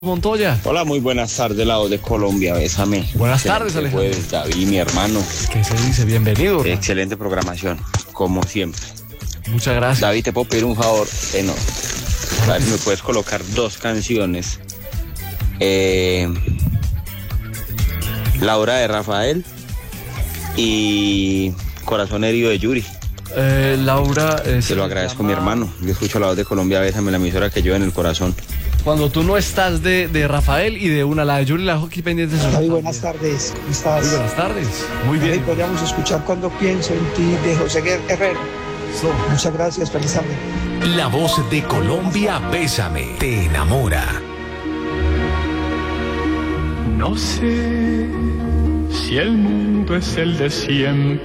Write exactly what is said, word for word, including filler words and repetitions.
Montoya. Hola, muy buenas tardes, la voz de Colombia, bésame. Buenas tardes, Alejandro. Pues, David, mi hermano. ¿Qué se dice? Bienvenido. Excelente programación, como siempre. Muchas gracias. David, te puedo pedir un favor enorme. A ver si me puedes colocar dos canciones. Eh, La hora de Rafael y Corazón herido de Yuri. Eh, Laura. Eh, Te lo agradezco, llama... mi hermano. Yo escucho la voz de Colombia, bésame, la emisora que lleva en el corazón. Cuando tú no estás de, de Rafael y de una, la de Yuri, la dejo aquí pendiente. Muy buenas tardes, ¿cómo estás? Muy buenas tardes, muy bien. David, podríamos escuchar Cuando pienso en ti de José Herrero. So. Muchas gracias, feliz tarde. La voz de Colombia, bésame, te enamora. No sé si el mundo es el de siempre